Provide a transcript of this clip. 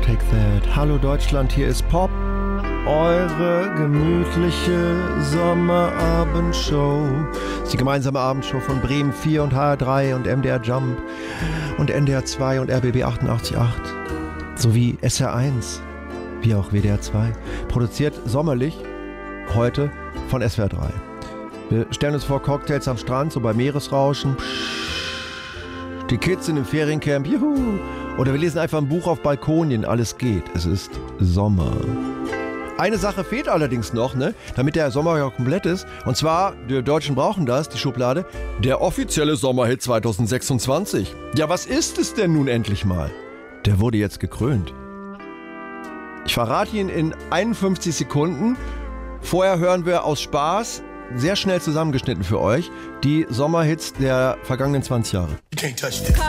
Take That. Hallo Deutschland, hier ist Pop, eure gemütliche Sommerabendshow. Das ist die gemeinsame Abendshow von Bremen 4 und HR3 und MDR Jump und NDR 2 und RBB 88.8 sowie SR1, wie auch WDR 2. Produziert sommerlich heute von SWR 3. Wir stellen uns vor Cocktails am Strand, so bei Meeresrauschen. Die Kids in dem Feriencamp, juhu. Oder wir lesen einfach ein Buch auf Balkonien, alles geht. Es ist Sommer. Eine Sache fehlt allerdings noch, ne, damit der Sommer ja komplett ist. Und zwar, die Deutschen brauchen das, die Schublade, der offizielle Sommerhit 2026. Ja, was ist es denn nun endlich mal? Der wurde jetzt gekrönt. Ich verrate ihn in 51 Sekunden. Vorher hören wir aus Spaß, sehr schnell zusammengeschnitten für euch, die Sommerhits der vergangenen 20 Jahre.